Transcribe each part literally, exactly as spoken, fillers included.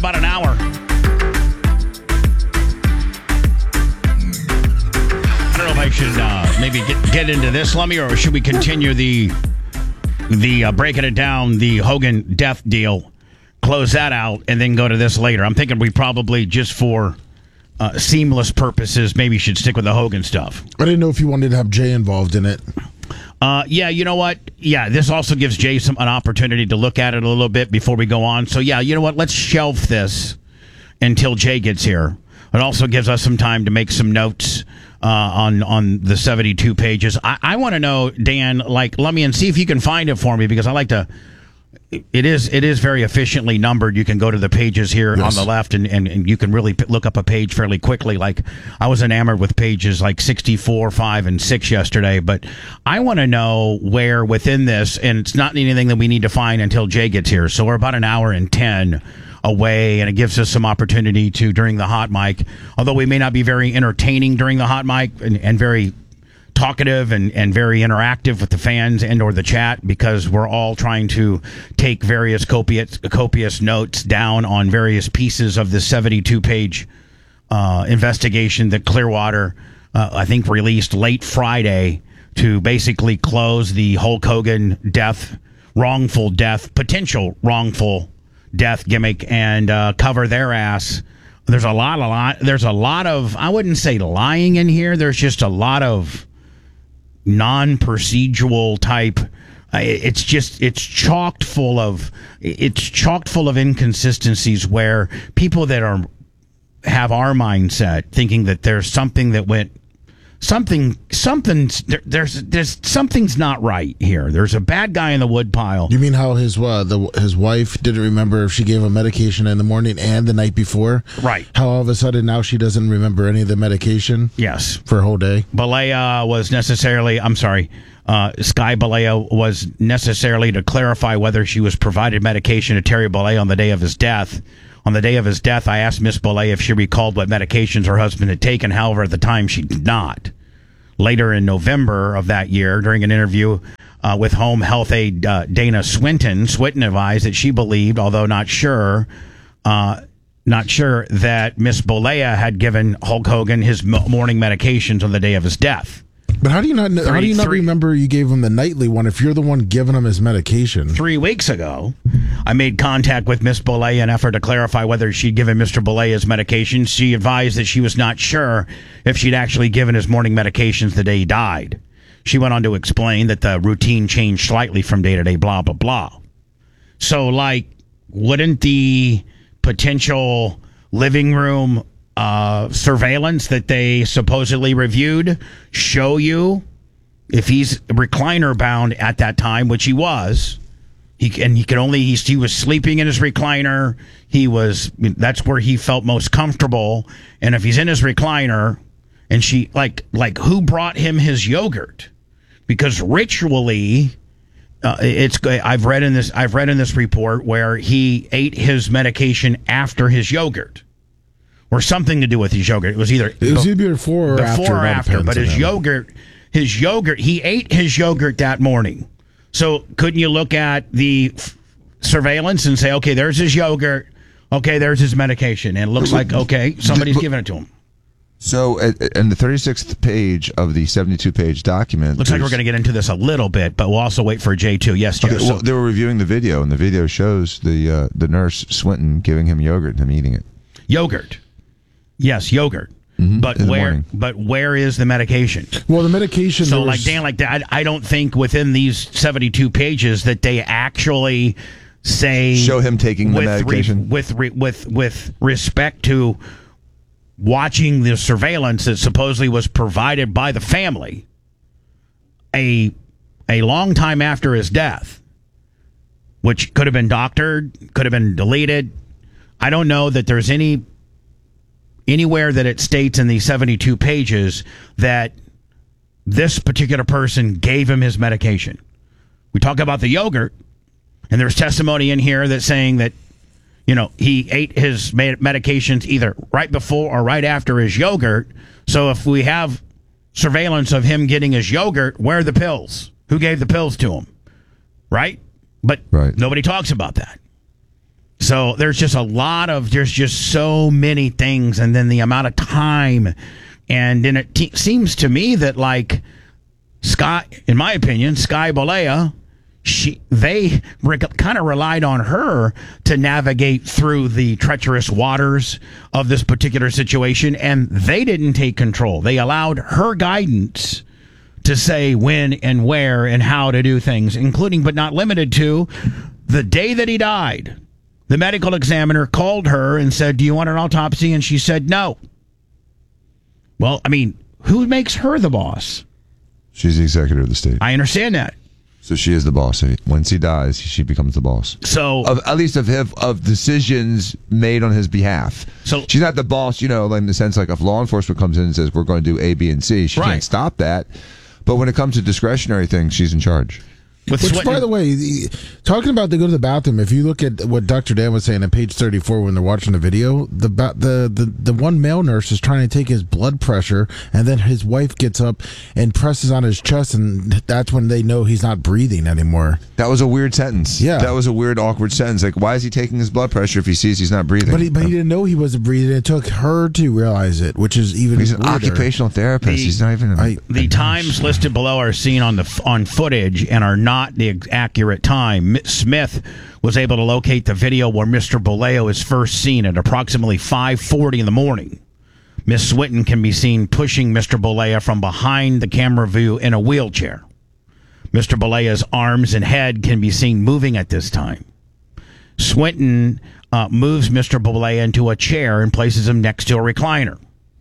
About an hour. I don't know if I should uh, maybe get, get into this, Lummy, or should we continue the the uh, breaking it down, the Hogan death deal, close that out, and then go to this later. I'm thinking we probably, just for uh, seamless purposes, maybe should stick with the Hogan stuff. I didn't know if you wanted to have Jay involved in it. Uh, yeah, you know what? Yeah, this also gives Jay some, an opportunity to look at it a little bit before we go on. So, yeah, you know what? Let's shelve this until Jay gets here. It also gives us some time to make some notes uh, on on the seventy-two pages. I, I want to know, Dan, like, let me and see if you can find it for me, because I like to. It is it is very efficiently numbered. You can go to the pages here yes. on the left, and, and, and you can really p- look up a page fairly quickly. Like, I was enamored with pages like sixty-four, five, and six yesterday. But I want to know where within this, and it's not anything that we need to find until Jay gets here. So we're about an hour and ten away, and it gives us some opportunity to, during the hot mic, although we may not be very entertaining during the hot mic and, and very talkative and, and very interactive with the fans and or the chat, because we're all trying to take various copious, copious notes down on various pieces of the seventy-two page uh, investigation that Clearwater, uh, I think, released late Friday to basically close the Hulk Hogan death, wrongful death, potential wrongful death gimmick, and uh, cover their ass. There's a lot, a lot, there's a lot of, I wouldn't say lying in here. There's just a lot of non-procedural type. It's just, it's chocked full of, it's chocked full of inconsistencies where people that are, have our mindset thinking that there's something that went, something, something's, there, there's, there's, something's not right here. There's a bad guy in the woodpile. You mean how his, uh, the, his wife didn't remember if she gave him medication in the morning and the night before? Right. How all of a sudden now she doesn't remember any of the medication? Yes. For a whole day? Balea was necessarily, I'm sorry, uh, Sky Balea was necessarily to clarify whether she was provided medication to Terry Balea on the day of his death. On the day of his death, I asked Miss Balea if she recalled what medications her husband had taken. However, at the time, she did not. Later in November of that year, during an interview uh, with home health aide uh, Dana Swinton, Swinton advised that she believed, although not sure, uh, not sure that Miss Balea had given Hulk Hogan his morning medications on the day of his death. But how do you not know, three, how do you not three, remember you gave him the nightly one if you're the one giving him his medication? Three weeks ago, I made contact with Miss Balea in an effort to clarify whether she'd given Mister Balea his medication. She advised that she was not sure if she'd actually given his morning medications the day he died. She went on to explain that the routine changed slightly from day to day, blah, blah, blah. So, like, wouldn't the potential living room Uh, surveillance that they supposedly reviewed show you if he's recliner bound at that time, which he was, he and he could only he, he was sleeping in his recliner. He was that's where he felt most comfortable. And if he's in his recliner, and she like like who brought him his yogurt? Because ritually, uh, it's I've read in this I've read in this report where he ate his medication after his yogurt. Or something to do with his yogurt. It was either it was either before or before after. or after. But his yogurt, his yogurt, he ate his yogurt that morning. So couldn't you look at the f- surveillance and say, okay, there's his yogurt. Okay, there's his medication, and it looks like okay, somebody's giving it to him. So, in the thirty-sixth page of the seventy-two page document, looks like we're going to get into this a little bit, but we'll also wait for J two. Yes, Joe. Okay, well, so, they were reviewing the video, and the video shows the uh, the nurse Swinton giving him yogurt and him eating it. Yogurt. Yes, yogurt. Mm-hmm. But where? Morning. But where is the medication? Well, the medication. So, was... like Dan, like that, I, I don't think within these seventy-two pages that they actually say show him taking the medication re, with re, with with respect to watching the surveillance that supposedly was provided by the family a a long time after his death, which could have been doctored, could have been deleted. I don't know that there's any. Anywhere that it states in these seventy-two pages that this particular person gave him his medication. We talk about the yogurt, and there's testimony in here that's saying that, you know, he ate his medications either right before or right after his yogurt. So if we have surveillance of him getting his yogurt, where are the pills? Who gave the pills to him? Right? But right. Nobody talks about that. So there's just a lot of, there's just so many things, and then the amount of time. And then it te- seems to me that, like, Sky, in my opinion, Sky Balea, she, they re- kind of relied on her to navigate through the treacherous waters of this particular situation, and they didn't take control. They allowed her guidance to say when and where and how to do things, including but not limited to the day that he died. The medical examiner called her and said, "Do you want an autopsy?" And she said no. Well, I mean, who makes her the boss? She's the executive of the state. I understand that. So she is the boss. Once he dies, she becomes the boss. So, of, at least of him, of decisions made on his behalf. So she's not the boss, you know, in the sense like if law enforcement comes in and says we're going to do A, B, and C, she right. can't stop that. But when it comes to discretionary things, she's in charge. With Which, Swinton, by the way, the- talking about they go to the bathroom, if you look at what Doctor Dan was saying on page thirty-four when they're watching the video, the, ba- the the the one male nurse is trying to take his blood pressure, and then his wife gets up and presses on his chest, and that's when they know he's not breathing anymore. That was a weird sentence. Yeah. That was a weird, awkward sentence. Like, why is he taking his blood pressure if he sees he's not breathing? But he, but he didn't know he wasn't breathing. It took her to realize it, which is even He's an weirder. occupational therapist. The- he's not even. A, I- the times listed below are seen on the on footage and are not the ex- accurate time. M- Smith was able to locate the video where Mister Boleo is first seen at approximately five forty in the morning. Miss Swinton can be seen pushing Mister Bolea from behind the camera view in a wheelchair. Mister Bolea's arms and head can be seen moving at this time. Swinton uh, moves Mister Bolea into a chair and places him next to a recliner.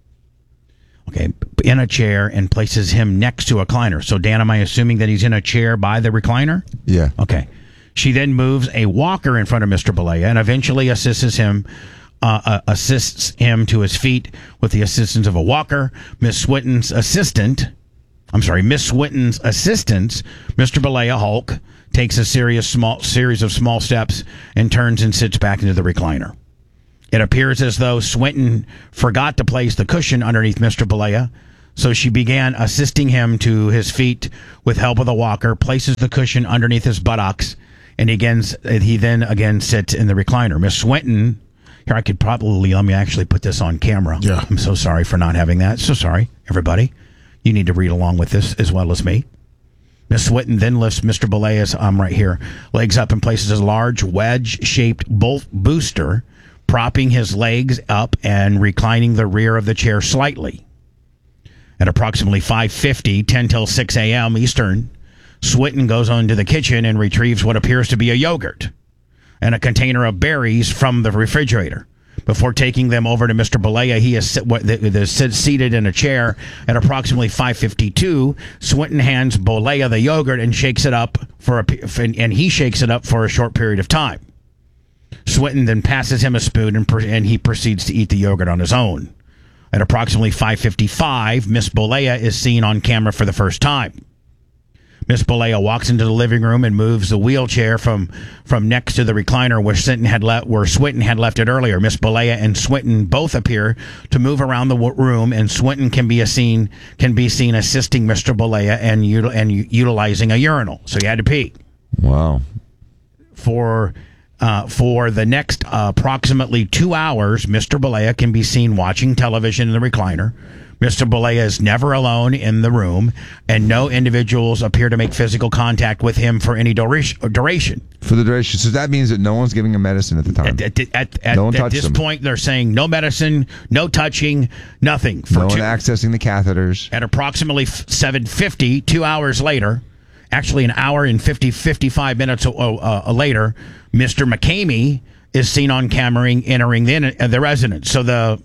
Okay, in a chair and places him next to a recliner. So, Dan, am I assuming that he's in a chair by the recliner? yeah. Okay. She then moves a walker in front of Mister Balea and eventually assists him, uh, uh, assists him to his feet with the assistance of a walker. Miss Swinton's assistant, I'm sorry, Miss Swinton's assistant, Mister Balea Hulk, takes a serious small series of small steps and turns and sits back into the recliner. It appears as though Swinton forgot to place the cushion underneath Mister Balea, so she began assisting him to his feet with help of the walker, places the cushion underneath his buttocks, and he, again, he then again sits in the recliner. Miss Swinton, here I could probably, let me actually put this on camera. Yeah. I'm so sorry for not having that. So sorry, everybody. You need to read along with this as well as me. Miss Swinton then lifts Mister Balea's, um, right here, legs up and places a large wedge-shaped bolt booster, propping his legs up and reclining the rear of the chair slightly. At approximately five fifty, ten till six a.m. Eastern, Swinton goes on to the kitchen and retrieves what appears to be a yogurt and a container of berries from the refrigerator. Before taking them over to Mister Balea, he is sit- what- the- the- sit- seated in a chair. At approximately five fifty-two, Swinton hands Balea the yogurt and shakes it up for a, pe- and and he shakes it up for a short period of time. Swinton then passes him a spoon and, per- and he proceeds to eat the yogurt on his own. At approximately five fifty-five, Miss Balea is seen on camera for the first time. Miss Balea walks into the living room and moves the wheelchair from, from next to the recliner where Swinton had le- where Swinton had left it earlier. Miss Balea and Swinton both appear to move around the w- room, and Swinton can be a seen can be seen assisting Mister Balea and util- and u- utilizing a urinal. So he had to pee. Wow. For uh, for the next uh, approximately two hours, Mister Balea can be seen watching television in the recliner. Mister Balea is never alone in the room, and no individuals appear to make physical contact with him for any duration. duration. For the duration. So that means that no one's giving him medicine at the time. At, at, at, at, No one at touched this him. point, they're saying no medicine, no touching, nothing. For no one two, accessing the catheters. at approximately seven fifty, two hours later, actually an hour and fifty, fifty-five minutes uh, uh, later, Mister McCamey is seen on camera entering the, uh, the residence. So the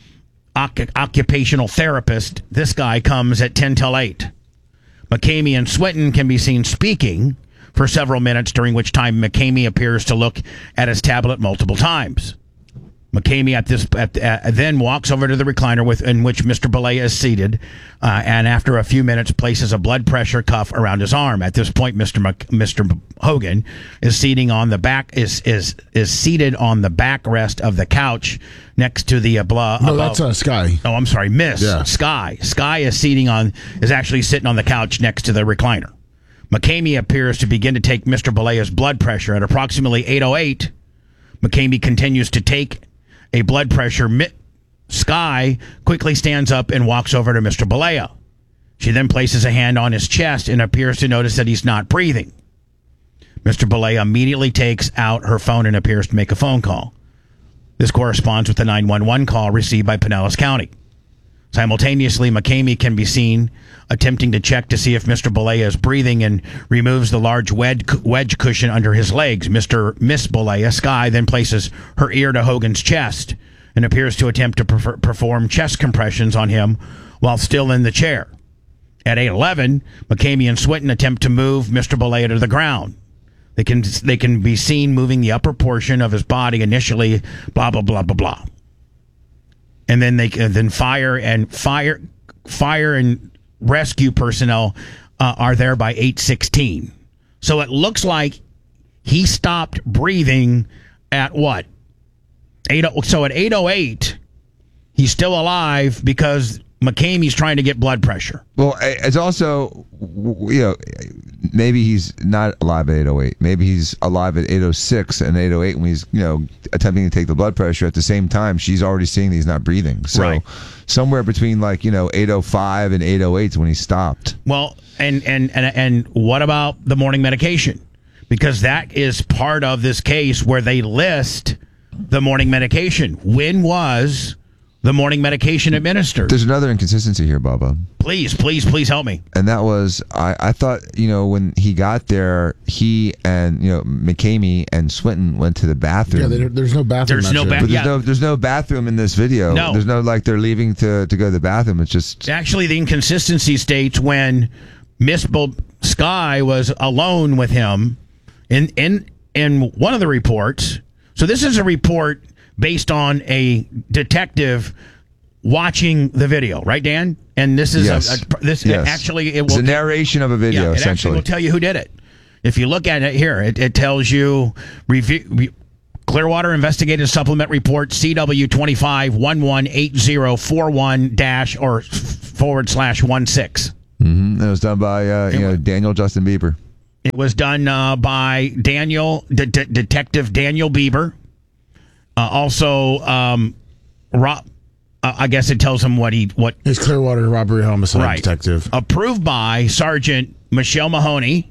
oc- occupational therapist, this guy, comes at ten till eight. McCamey and Swinton can be seen speaking for several minutes, during which time McCamey appears to look at his tablet multiple times. McCamey at this at, uh, then walks over to the recliner with in which Mister Balea is seated, uh, and after a few minutes places a blood pressure cuff around his arm. At this point, Mister Mc, Mister Hogan is seating on the back is is is seated on the backrest of the couch next to the uh, blah. No, above. that's uh, Sky. Oh, I'm sorry, Miss Yeah. Sky. Sky is seating on is actually sitting on the couch next to the recliner. McCamey appears to begin to take Mister Balea's blood pressure at approximately eight oh eight. McCamey continues to take a blood pressure. Mi- Sky quickly stands up and walks over to Mister Balea. She then places a hand on his chest and appears to notice that he's not breathing. Mister Balea immediately takes out her phone and appears to make a phone call. This corresponds with the nine one one call received by Pinellas County. Simultaneously, McCamey can be seen attempting to check to see if Mister Balea is breathing and removes the large wedge, wedge cushion under his legs. Mister Miss Balea, Sky, then places her ear to Hogan's chest and appears to attempt to prefer, perform chest compressions on him while still in the chair. At eight eleven, McCamey and Swinton attempt to move Mister Balea to the ground. They can they can be seen moving the upper portion of his body initially, blah, blah, blah, blah, blah. And then they can then fire and fire fire and rescue personnel uh, are there by eight sixteen. So it looks like he stopped breathing at what? eight so at eight oh eight, he's still alive because McCamey's trying to get blood pressure. Well, it's also, you know, maybe he's not alive at eight oh eight. Maybe he's alive at eight oh six and eight oh eight when he's, you know, attempting to take the blood pressure. At the same time, she's already seeing that he's not breathing. So Right. somewhere between, like, you know, eight oh five and eight oh eight is when he stopped. Well, and, and, and, and what about the morning medication? Because that is part of this case where they list the morning medication. When was the morning medication administered? There's another inconsistency here, Bubba. Please, please, please help me. And that was, I, I thought, you know, when he got there, he and, you know, McCamey and Swinton went to the bathroom. Yeah, there, there's no bathroom. There's no actually. ba- But there's Yeah. no there's no bathroom in this video. No. There's no, like, they're leaving to, to go to the bathroom. It's just... Actually, the inconsistency states when Miss Bo- Sky was alone with him in, in, in one of the reports. So this is a report based on a detective watching the video, right, Dan? And this is Yes. a, a this Yes. actually it It's will a narration of a video, yeah, it actually essentially. will tell you who did it. If you look at it here, it, it tells you review, re, Clearwater Investigative Supplement Report C W twenty-five one one eight zero four one dash or forward slash one six. Mm-hmm. It was done by uh, you know Daniel Justin Bieber. It was done uh, by Daniel De- De- Detective Daniel Bieber. Uh, also, um, Rob. Uh, I guess it tells him what he what He's Clearwater robbery homicide right. detective. Approved by Sergeant Michelle Mahoney,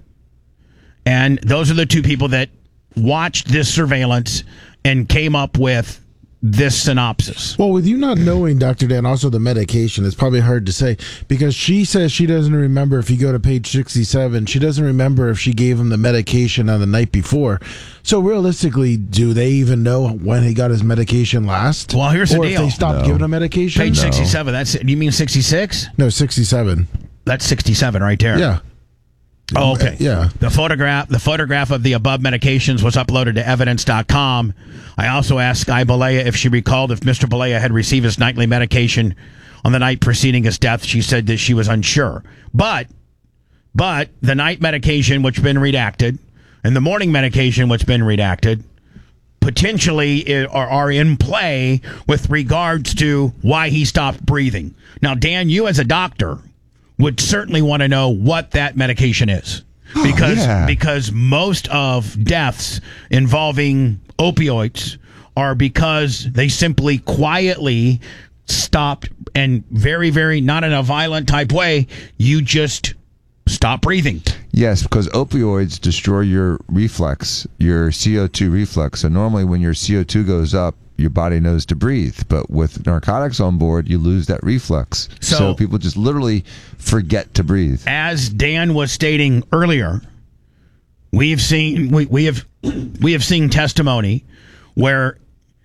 and those are the two people that watched this surveillance and came up with this synopsis. Well, with you not knowing, Doctor Dan, also the medication, it's probably hard to say because she says she doesn't remember. If you go to page sixty-seven, she doesn't remember if she gave him the medication on the night before. So realistically, do they even know when he got his medication last? Well, here's the or deal. if they stopped No. giving him medication? Page No. sixty-seven. That's you mean sixty-six? No, sixty-seven. That's sixty-seven right there. Yeah. Oh, okay. Yeah. The photograph the photograph of the above medications was uploaded to evidence dot com. I also asked Sky Balea if she recalled if Mister Balea had received his nightly medication on the night preceding his death. She said that she was unsure. But but the night medication which been redacted and the morning medication which been redacted potentially i- are, are in play with regards to why he stopped breathing. Now, Dan, you as a doctor would certainly want to know what that medication is. Because yeah. because most of deaths involving opioids are because they simply quietly stopped and very, very, not in a violent type way, you just stop breathing. Yes, because opioids destroy your reflex, your C O two reflex. So normally when your C O two goes up, your body knows to breathe. But with narcotics on board, you lose that reflex. So- So, people just literally forget to breathe. As Dan was stating earlier, we've seen we, we have we have seen testimony where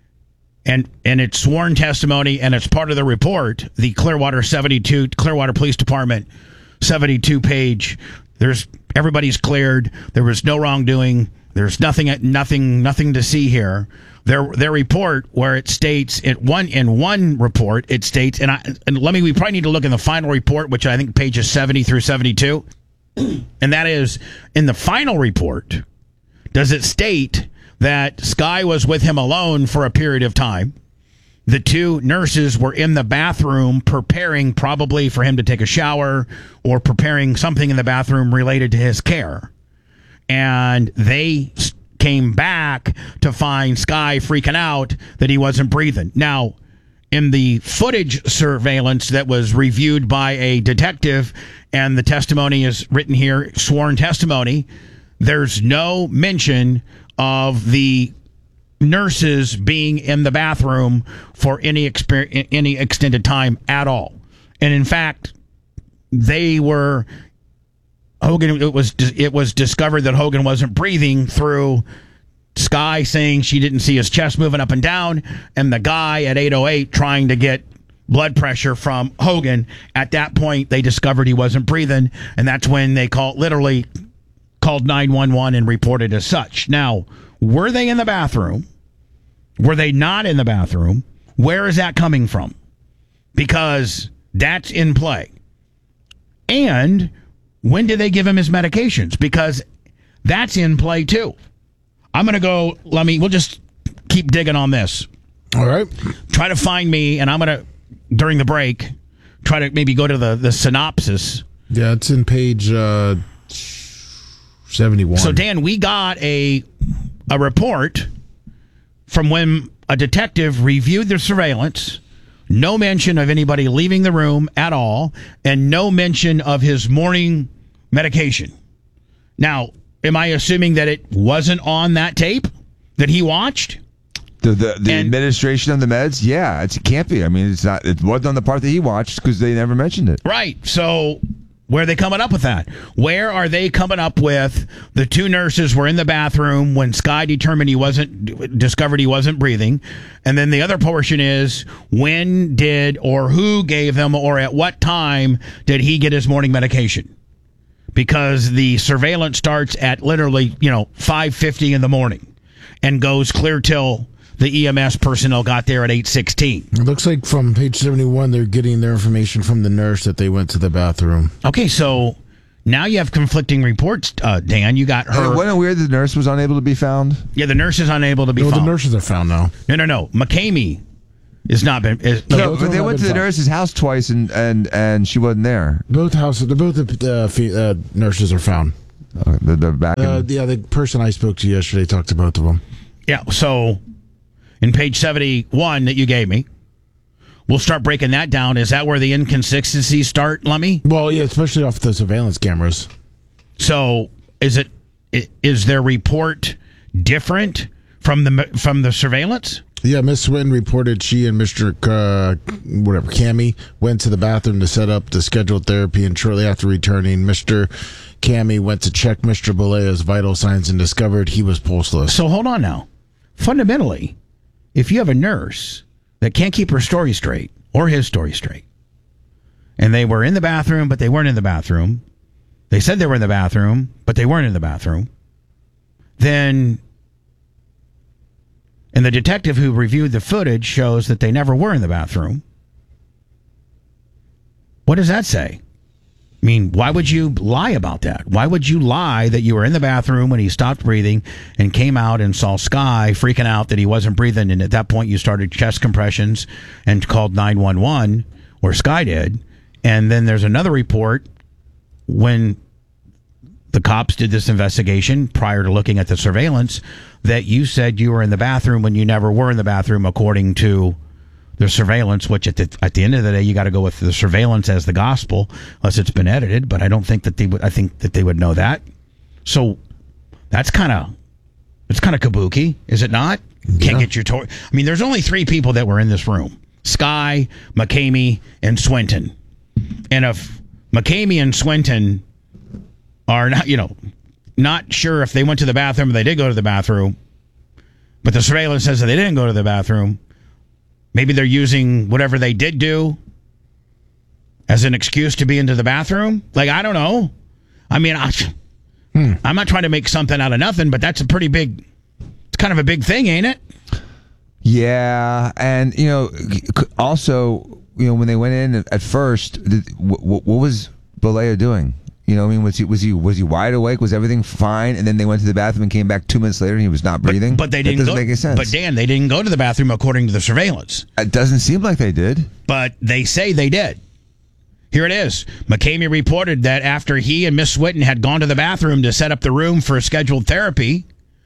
and and it's sworn testimony and it's part of the report, the Clearwater seventy-two Clearwater Police Department seventy-two page. There's everybody's cleared. There was no wrongdoing. There's nothing nothing nothing to see here. Their their report where it states it one in one report it states and I and let me we probably need to look in the final report, which I think pages seventy through seventy-two, and that is in the final report. Does it state that Sky was with him alone for a period of time? The two nurses were in the bathroom preparing probably for him to take a shower or preparing something in the bathroom related to his care. And they came back to find Sky freaking out that he wasn't breathing. Now, in the footage surveillance that was reviewed by a detective, and the testimony is written here, sworn testimony, there's no mention of the nurses being in the bathroom for any exper- any extended time at all. And in fact, they were Hogan. It was it was discovered that Hogan wasn't breathing through Sky saying she didn't see his chest moving up and down, and the guy at eight oh eight trying to get blood pressure from Hogan. At that point, they discovered he wasn't breathing, and that's when they called literally called nine one one and reported as such. Now, were they in the bathroom? Were they not in the bathroom? Where is that coming from? Because that's in play. And when did they give him his medications? Because that's in play too. I'm going to go, let me, we'll just keep digging on this. All right. Try to find me, and I'm going to, during the break, try to maybe go to the, the synopsis. Yeah, it's in page uh, seventy-one. So, Dan, we got a a report from when a detective reviewed the surveillance. No mention of anybody leaving the room at all, and no mention of his morning medication. Now, am I assuming that it wasn't on that tape that he watched? The the, the And- administration of the meds, yeah, it's, it can't be. I mean, it's not. It wasn't on the part that he watched because they never mentioned it. Right. So where are they coming up with that? Where are they coming up with the two nurses were in the bathroom when Sky determined he wasn't, discovered he wasn't breathing? And then the other portion is when did or who gave him or at what time did he get his morning medication? Because the surveillance starts at literally, you know, five fifty in the morning and goes clear till the E M S personnel got there at eight sixteen. It looks like from page seventy-one, they're getting their information from the nurse that they went to the bathroom. Okay, so now you have conflicting reports, uh, Dan. You got her. Hey, wasn't it weird the nurse was unable to be found? Yeah, the nurse is unable to be No, found. the nurses are found now. No, no, no. McCamey is not been. Is, No, yeah, both but of they them went have to the been found. nurse's house twice and, and, and she wasn't there. Both houses, they're both uh, fe- uh, nurses are found. Uh, they're, they're back in. Uh, yeah, the person I spoke to yesterday talked to both of them. yeah. So, in page seventy-one that you gave me, we'll start breaking that down. Is that where the inconsistencies start, Lummy? Well, yeah, especially off the surveillance cameras. So, is it i- is their report different from the from the surveillance? Yeah, Miss Swinton reported she and Mister Uh, whatever, Cammy, went to the bathroom to set up the scheduled therapy, and shortly after returning, Mister Cammy went to check Mister Balea's vital signs and discovered he was pulseless. So hold on now. Fundamentally, if you have a nurse that can't keep her story straight or his story straight, and they were in the bathroom, but they weren't in the bathroom, they said they were in the bathroom, but they weren't in the bathroom, then, and the detective who reviewed the footage shows that they never were in the bathroom, what does that say? I mean, why would you lie about that? Why would you lie that you were in the bathroom when he stopped breathing and came out and saw Sky freaking out that he wasn't breathing, and at that point you started chest compressions and called nine one one, or Sky did, and then there's another report when the cops did this investigation prior to looking at the surveillance that you said you were in the bathroom when you never were in the bathroom according to the surveillance, which at the at the end of the day, you got to go with the surveillance as the gospel, unless it's been edited. But I don't think that they would. I think that they would know that. So that's kind of it's kind of kabuki, is it not? Yeah. Can't get your toy. I mean, there's only three people that were in this room: Sky, McCamey, and Swinton. And if McCamey and Swinton are not, you know, not sure if they went to the bathroom or they did go to the bathroom, but the surveillance says that they didn't go to the bathroom. Maybe they're using whatever they did do as an excuse to be into the bathroom. Like, I don't know. I mean, I, hmm. I'm not trying to make something out of nothing, but that's a pretty big, it's kind of a big thing, ain't it? Yeah, and you know, also, you know, when they went in at first, what, what was Balea doing? You know, I mean, was he was he was he wide awake? Was everything fine? And then they went to the bathroom and came back two minutes later, and he was not breathing. But, but they didn't. That doesn't go, make any sense. But Dan, they didn't go to the bathroom according to the surveillance. It doesn't seem like they did. But they say they did. Here it is. McCamey reported that after he and Miss Swinton had gone to the bathroom to set up the room for scheduled therapy,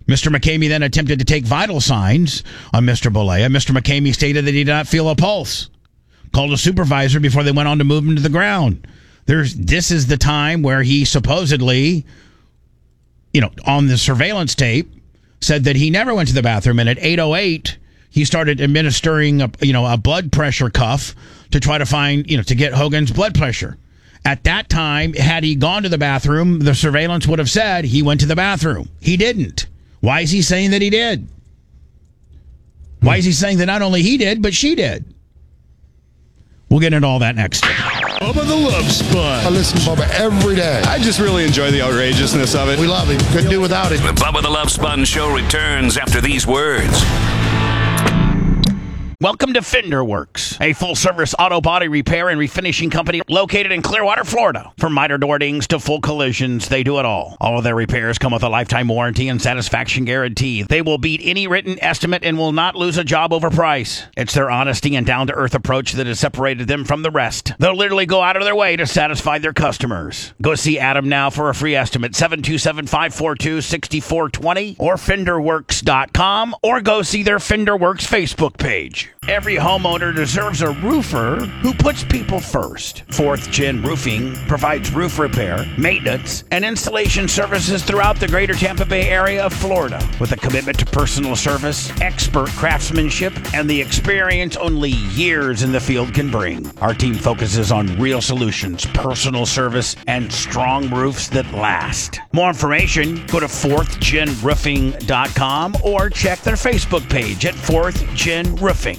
Mister McCamey then attempted to take vital signs on Mister Bolea. Mister McCamey stated that he did not feel a pulse. Called a supervisor before they went on to move him to the ground. There's this is the time where he supposedly, you know, on the surveillance tape, said that he never went to the bathroom, and at eight oh eight he started administering a you know a blood pressure cuff to try to find you know to get Hogan's blood pressure. At that time, had he gone to the bathroom, the surveillance would have said he went to the bathroom. He didn't. Why is he saying that he did? Why is he saying that not only he did, but she did? We'll get into all that next. Bubba the Love Sponge. I listen to Bubba every day. I just really enjoy the outrageousness of it. We love him. Couldn't do without him. The Bubba the Love Sponge Show returns after these words. Welcome to Fender Works, a full-service auto body repair and refinishing company located in Clearwater, Florida. From miter door dings to full collisions, they do it all. All of their repairs come with a lifetime warranty and satisfaction guarantee. They will beat any written estimate and will not lose a job over price. It's their honesty and down-to-earth approach that has separated them from the rest. They'll literally go out of their way to satisfy their customers. Go see Adam now for a free estimate, seven two seven, five four two, six four two zero or fender works dot com, or go see their Fender Works Facebook page. Every homeowner deserves a roofer who puts people first. Fourth Gen Roofing provides roof repair, maintenance, and installation services throughout the greater Tampa Bay area of Florida. With a commitment to personal service, expert craftsmanship, and the experience only years in the field can bring. Our team focuses on real solutions, personal service, and strong roofs that last. More information, go to fourth gen roofing dot com or check their Facebook page at fourth gen roofing.